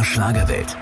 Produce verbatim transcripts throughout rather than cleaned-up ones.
Schlagerwelt.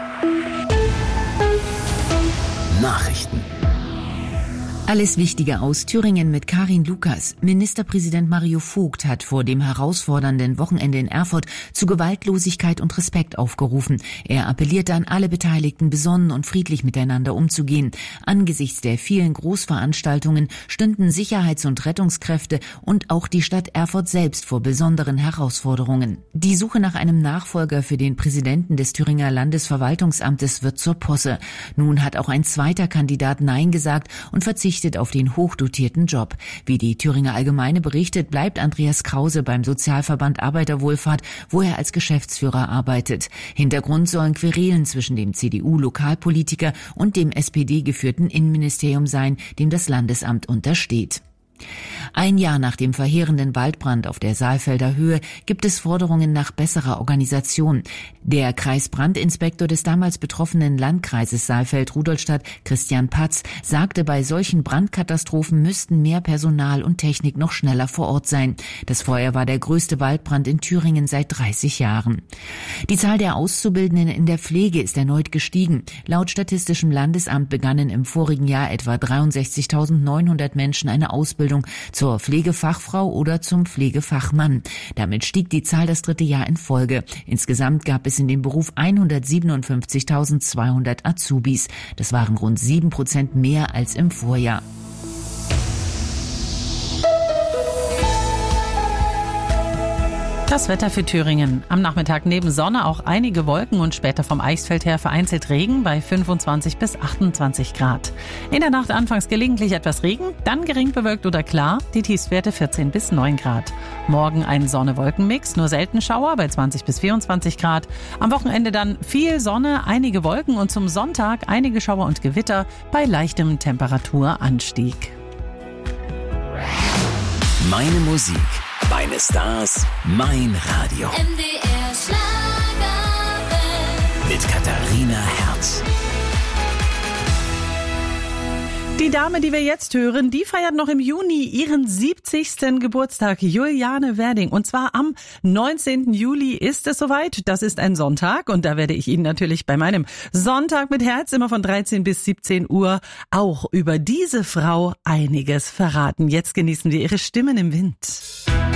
Nachrichten. Alles Wichtige aus Thüringen mit Karin Lukas. Ministerpräsident Mario Vogt hat vor dem herausfordernden Wochenende in Erfurt zu Gewaltlosigkeit und Respekt aufgerufen. Er appellierte an alle Beteiligten, besonnen und friedlich miteinander umzugehen. Angesichts der vielen Großveranstaltungen stünden Sicherheits- und Rettungskräfte und auch die Stadt Erfurt selbst vor besonderen Herausforderungen. Die Suche nach einem Nachfolger für den Präsidenten des Thüringer Landesverwaltungsamtes wird zur Posse. Nun hat auch ein zweiter Kandidat Nein gesagt und verzichtet auf den hochdotierten Job. Wie die Thüringer Allgemeine berichtet, bleibt Andreas Krause beim Sozialverband Arbeiterwohlfahrt, wo er als Geschäftsführer arbeitet. Hintergrund sollen Querelen zwischen dem C D U-Lokalpolitiker und dem S P D-geführten Innenministerium sein, dem das Landesamt untersteht. Ein Jahr nach dem verheerenden Waldbrand auf der Saalfelder Höhe gibt es Forderungen nach besserer Organisation. Der Kreisbrandinspektor des damals betroffenen Landkreises Saalfeld-Rudolstadt, Christian Patz, sagte, bei solchen Brandkatastrophen müssten mehr Personal und Technik noch schneller vor Ort sein. Das Feuer war der größte Waldbrand in Thüringen seit dreißig Jahren. Die Zahl der Auszubildenden in der Pflege ist erneut gestiegen. Laut Statistischem Landesamt begannen im vorigen Jahr etwa dreiundsechzigtausendneunhundert Menschen eine Ausbildung zur Pflegefachfrau oder zum Pflegefachmann. Damit stieg die Zahl das dritte Jahr in Folge. Insgesamt gab es in dem Beruf hundertsiebenundfünfzigtausendzweihundert Azubis. Das waren rund sieben Prozent mehr als im Vorjahr. Das Wetter für Thüringen. Am Nachmittag neben Sonne auch einige Wolken und später vom Eichsfeld her vereinzelt Regen bei fünfundzwanzig bis achtundzwanzig Grad. In der Nacht anfangs gelegentlich etwas Regen, dann gering bewölkt oder klar, die Tiefstwerte vierzehn bis neun Grad. Morgen ein Sonne-Wolken-Mix, nur selten Schauer bei zwanzig bis vierundzwanzig Grad. Am Wochenende dann viel Sonne, einige Wolken und zum Sonntag einige Schauer und Gewitter bei leichtem Temperaturanstieg. Meine Musik, meine Stars, mein Radio. M D R Schlagerwelt. Mit Katharina Herz. Die Dame, die wir jetzt hören, die feiert noch im Juni ihren siebzigsten Geburtstag, Juliane Werding. Und zwar am neunzehnten Juli ist es soweit. Das ist ein Sonntag und da werde ich Ihnen natürlich bei meinem Sonntag mit Herz immer von dreizehn bis siebzehn Uhr auch über diese Frau einiges verraten. Jetzt genießen wir ihre Stimmen im Wind.